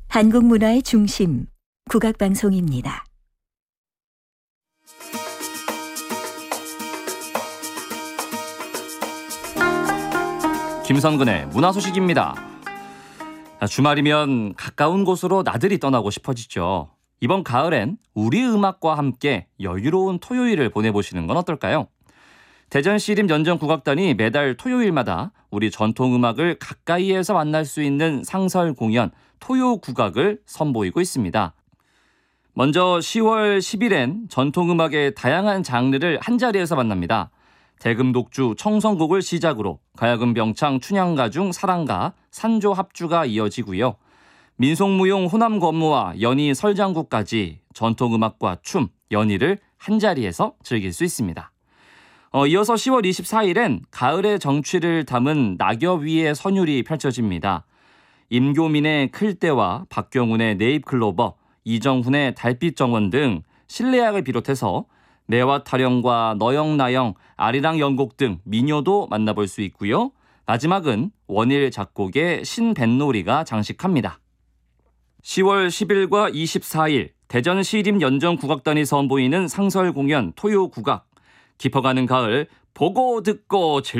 한국 문화의 중심, 국악방송입니다. 김성근의 문화소식입니다. 주말이면 가까운 곳으로 나들이 떠나고 싶어지죠. 이번 가을엔 우리 음악과 함께 여유로운 토요일을 보내보시는 건 어떨까요? 대전시립연정국악단이 매달 토요일마다 우리 전통음악을 가까이에서 만날 수 있는 상설 공연 토요국악을 선보이고 있습니다. 먼저 10월 10일엔 전통음악의 다양한 장르를 한자리에서 만납니다. 대금독주 청성곡을 시작으로 가야금 병창 춘향가중 사랑가 산조 합주가 이어지고요. 민속무용 호남권무와 연희 설장구까지 전통음악과 춤, 연희를 한자리에서 즐길 수 있습니다. 이어서 10월 24일엔 가을의 정취를 담은 낙엽 위의 선율이 펼쳐집니다. 임교민의 클대와 박경훈의 네잎클로버, 이정훈의 달빛정원 등 실내악을 비롯해서 매화 타령과 너영나영, 아리랑 연곡 등 민요도 만나볼 수 있고요. 마지막은 원일 작곡의 신뱃놀이가 장식합니다. 10월 10일과 24일 대전시립연정국악단이 선보이는 상설 공연 토요국악. 깊어가는 가을 보고 듣고